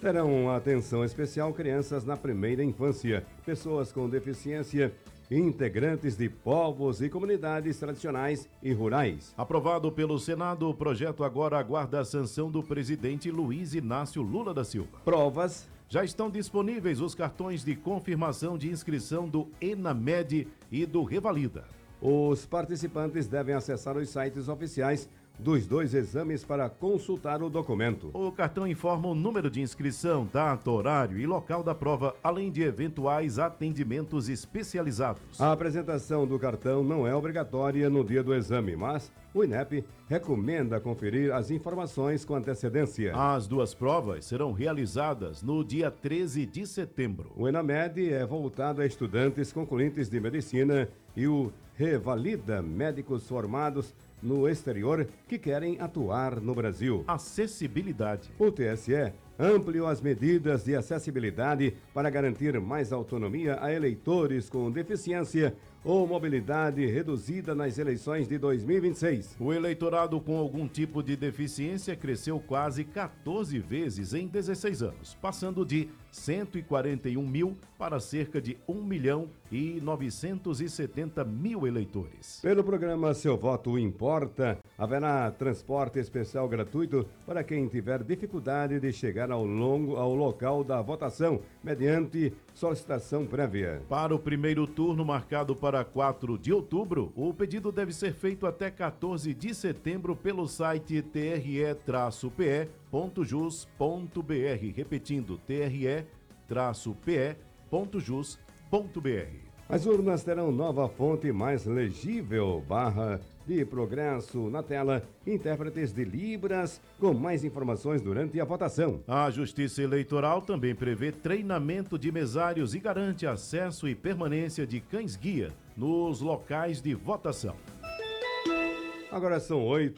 Terão atenção especial crianças na primeira infância, pessoas com deficiência, integrantes de povos e comunidades tradicionais e rurais. Aprovado pelo Senado, o projeto agora aguarda a sanção do presidente Luiz Inácio Lula da Silva. Provas. Já estão disponíveis os cartões de confirmação de inscrição do ENAMED e do Revalida. Os participantes devem acessar os sites oficiais dos dois exames para consultar o documento. O cartão informa o número de inscrição, data, horário e local da prova, além de eventuais atendimentos especializados. A apresentação do cartão não é obrigatória no dia do exame, mas o INEP recomenda conferir as informações com antecedência. As duas provas serão realizadas no dia 13 de setembro. O ENAMED é voltado a estudantes concluintes de medicina e o Revalida médicos formados no exterior que querem atuar no Brasil. Acessibilidade. O TSE ampliou as medidas de acessibilidade para garantir mais autonomia a eleitores com deficiência ou mobilidade reduzida nas eleições de 2026. O eleitorado com algum tipo de deficiência cresceu quase 14 vezes em 16 anos, passando de 141 mil para cerca de 1.970.000 eleitores. Pelo programa Seu Voto Importa, haverá transporte especial gratuito para quem tiver dificuldade de chegar ao local da votação, mediante solicitação prévia. Para o primeiro turno, marcado para 4 de outubro, o pedido deve ser feito até 14 de setembro pelo site tre-pe.jus.br, repetindo, tre-pe.jus.br. As urnas terão nova fonte mais legível, barra de progresso na tela, intérpretes de Libras, com mais informações durante a votação. A Justiça Eleitoral também prevê treinamento de mesários e garante acesso e permanência de cães-guia nos locais de votação. Agora são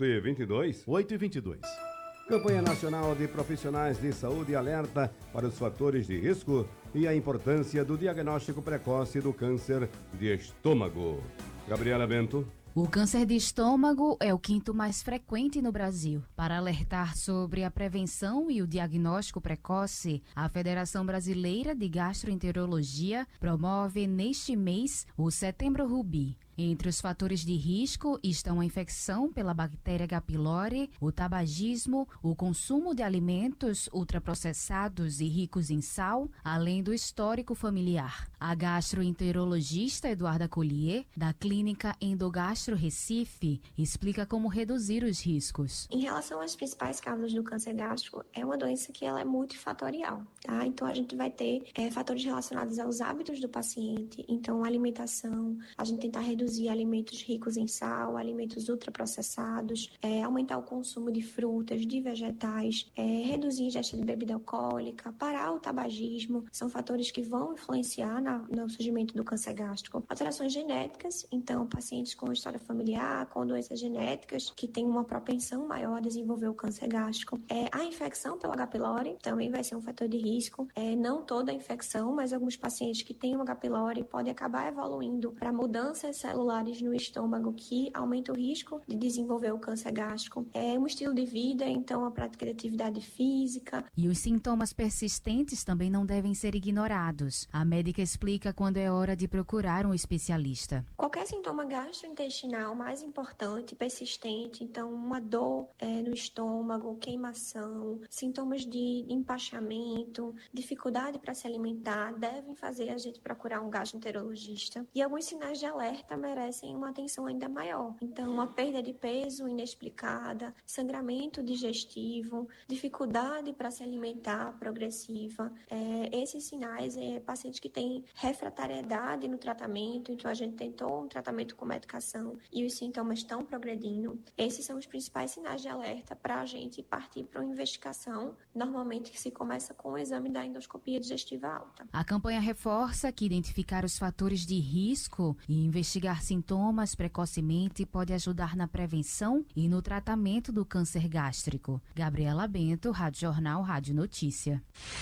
8h22. 8h22. Campanha Nacional de Profissionais de Saúde alerta para os fatores de risco e a importância do diagnóstico precoce do câncer de estômago. Gabriela Bento. O câncer de estômago é o quinto mais frequente no Brasil. Para alertar sobre a prevenção e o diagnóstico precoce, a Federação Brasileira de Gastroenterologia promove neste mês o Setembro Rubi. Entre os fatores de risco estão a infecção pela bactéria H. pylori, o tabagismo, o consumo de alimentos ultraprocessados e ricos em sal, além do histórico familiar. A gastroenterologista Eduarda Collier, da Clínica Endogastro Recife, explica como reduzir os riscos. Em relação às principais causas do câncer gástrico, é uma doença que ela é multifatorial, tá? Então a gente vai ter fatores relacionados aos hábitos do paciente, então alimentação, a gente tentar reduzir alimentos ricos em sal, alimentos ultraprocessados, aumentar o consumo de frutas, de vegetais, reduzir a ingestão de bebida alcoólica, parar o tabagismo, são fatores que vão influenciar no surgimento do câncer gástrico. Alterações genéticas, então pacientes com história familiar, com doenças genéticas, que têm uma propensão maior a desenvolver o câncer gástrico. A infecção pelo H. pylori também vai ser um fator de risco, não toda a infecção, mas alguns pacientes que têm o H. pylori podem acabar evoluindo para mudanças celulares no estômago que aumenta o risco de desenvolver o câncer gástrico. Um estilo de vida, então a prática de atividade física. E os sintomas persistentes também não devem ser ignorados. A médica explica quando é hora de procurar um especialista. Qualquer sintoma gastrointestinal mais importante, persistente, então uma dor no estômago, queimação, sintomas de empachamento, dificuldade para se alimentar, devem fazer a gente procurar um gastroenterologista. E alguns sinais de alerta merecem uma atenção ainda maior. Então, uma perda de peso inexplicada, sangramento digestivo, dificuldade para se alimentar progressiva. Esses sinais, pacientes que têm refratariedade no tratamento, então a gente tentou um tratamento com medicação e os sintomas estão progredindo. Esses são os principais sinais de alerta para a gente partir para uma investigação, normalmente que se começa com o exame da endoscopia digestiva alta. A campanha reforça que identificar os fatores de risco e investigar sintomas precocemente pode ajudar na prevenção e no tratamento do câncer gástrico. Gabriela Bento, Rádio Jornal, Rádio Notícia.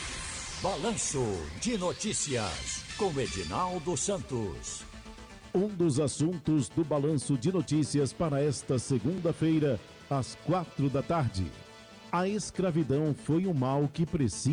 Balanço de Notícias, com Edinaldo Santos. Um dos assuntos do Balanço de Notícias para esta segunda-feira, às 4 da tarde. A escravidão foi um mal que precisa